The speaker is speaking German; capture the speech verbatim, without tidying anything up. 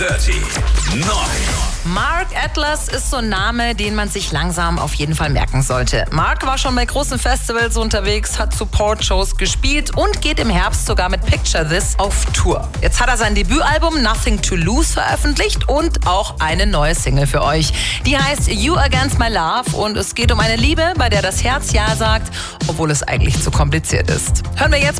dreißig, neun. Mark Atlas ist so ein Name, den man sich langsam auf jeden Fall merken sollte. Mark war schon bei großen Festivals unterwegs, hat Support-Shows gespielt und geht im Herbst sogar mit Picture This auf Tour. Jetzt hat er sein Debütalbum Nothing to Lose veröffentlicht und auch eine neue Single für euch. Die heißt You Against My Love und es geht um eine Liebe, bei der das Herz Ja sagt, obwohl es eigentlich zu kompliziert ist. Hören wir jetzt